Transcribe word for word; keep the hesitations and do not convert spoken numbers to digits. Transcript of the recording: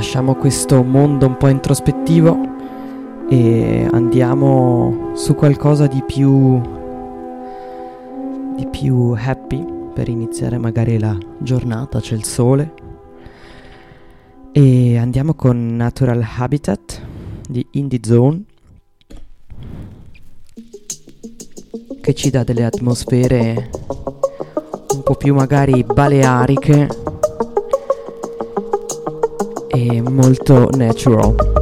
lasciamo questo mondo un po' introspettivo e andiamo su qualcosa di più di più happy per iniziare magari la giornata, c'è il sole, e andiamo con Natural Habitat di Indie Zone, che ci dà delle atmosfere un po' più magari baleariche e molto natural.